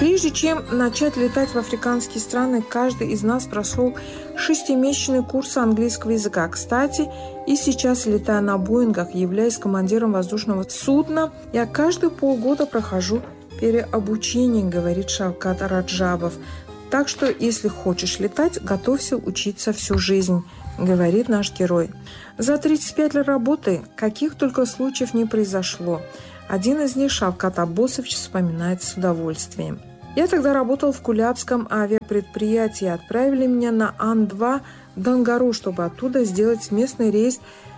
Прежде чем начать летать в африканские страны, каждый из нас прошел 6-месячный курс английского языка. Кстати, и сейчас, летая на Боингах, являясь командиром воздушного судна, я каждые полгода прохожу переобучение, говорит Шавкат Раджабов. Так что, если хочешь летать, готовься учиться всю жизнь, говорит наш герой. За 35 лет работы каких только случаев не произошло. Один из них Шавкат Аббосович вспоминает с удовольствием. «Я тогда работал в Кулябском авиапредприятии. Отправили меня на Ан-2 в Дангару, чтобы оттуда сделать местный рейс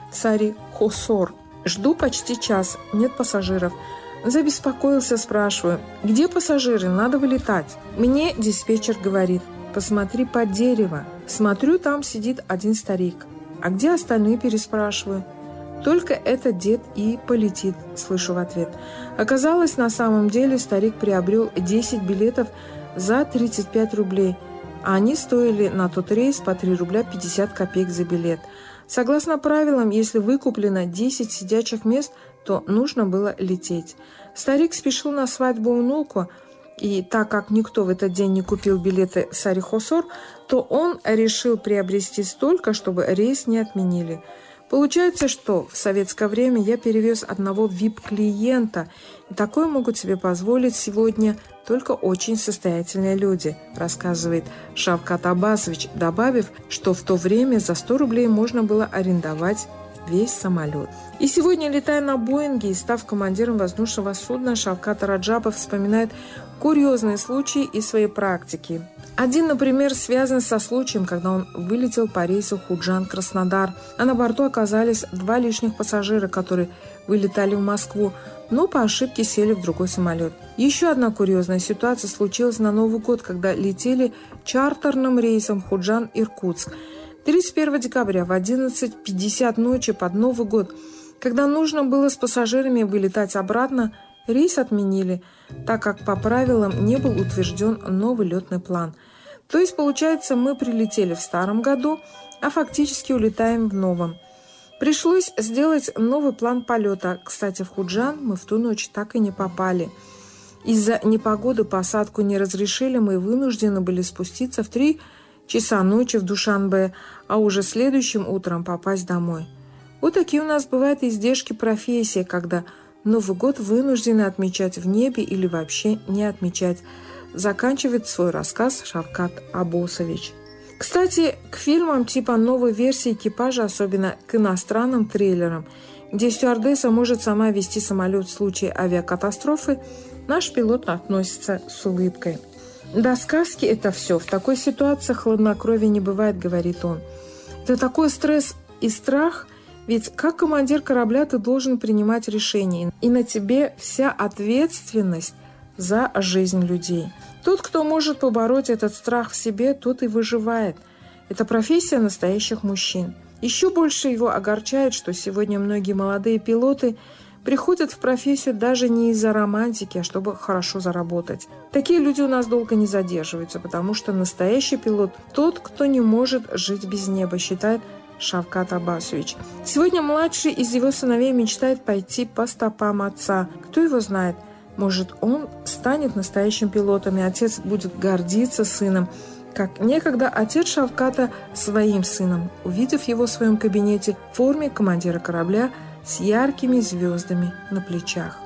Сари-Хосор. Жду почти час, нет пассажиров. Забеспокоился, спрашиваю, где пассажиры, надо вылетать. Мне диспетчер говорит, посмотри под дерево. Смотрю, там сидит один старик. А где остальные, переспрашиваю. Только этот дед и полетит, слышу в ответ. Оказалось, на самом деле старик приобрел 10 билетов за 35 рублей, а они стоили на тот рейс по 3 рубля 50 копеек за билет. Согласно правилам, если выкуплено 10 сидячих мест, то нужно было лететь. Старик спешил на свадьбу внуку, и так как никто в этот день не купил билеты в Сари-Хосор, то он решил приобрести столько, чтобы рейс не отменили. Получается, что в советское время я перевез одного VIP-клиента, и такое могут себе позволить сегодня только очень состоятельные люди, рассказывает Шавкат Аббосович, добавив, что в то время за 100 рублей можно было арендовать весь самолет. И сегодня, летая на Боинге и став командиром воздушного судна, Шавкат Раджабов вспоминает курьезные случаи из своей практики. Один, например, связан со случаем, когда он вылетел по рейсу Худжан-Краснодар, а на борту оказались 2 лишних пассажира, которые вылетали в Москву, но по ошибке сели в другой самолет. Еще одна курьезная ситуация случилась на Новый год, когда летели чартерным рейсом Худжан-Иркутск. 31 декабря в 11:50 ночи под Новый год, когда нужно было с пассажирами вылетать обратно, рейс отменили, так как по правилам не был утвержден новый летный план. То есть, получается, мы прилетели в старом году, а фактически улетаем в новом. Пришлось сделать новый план полета. Кстати, в Худжан мы в ту ночь так и не попали. Из-за непогоды посадку не разрешили, мы вынуждены были спуститься в 3 часа ночи в Душанбе, а уже следующим утром попасть домой. Вот такие у нас бывают издержки профессии, когда Новый год вынуждены отмечать в небе или вообще не отмечать, заканчивает свой рассказ Шавкат Аббосович. Кстати, к фильмам типа новой версии «Экипажа», особенно к иностранным трейлерам, где стюардесса может сама вести самолет в случае авиакатастрофы, наш пилот относится с улыбкой. «До сказки это все. В такой ситуации хладнокровия не бывает», — говорит он. «Это такой стресс и страх, ведь как командир корабля ты должен принимать решения, и на тебе вся ответственность за жизнь людей. Тот, кто может побороть этот страх в себе, тот и выживает. Это профессия настоящих мужчин. Еще больше его огорчает, что сегодня многие молодые пилоты приходят в профессию даже не из-за романтики, а чтобы хорошо заработать. Такие люди у нас долго не задерживаются, потому что настоящий пилот – тот, кто не может жить без неба, считает Шавкат Аббосович. Сегодня младший из его сыновей мечтает пойти по стопам отца. Кто его знает? Может, он станет настоящим пилотом, и отец будет гордиться сыном, как некогда отец Шавката своим сыном, увидев его в своем кабинете в форме командира корабля с яркими звездами на плечах.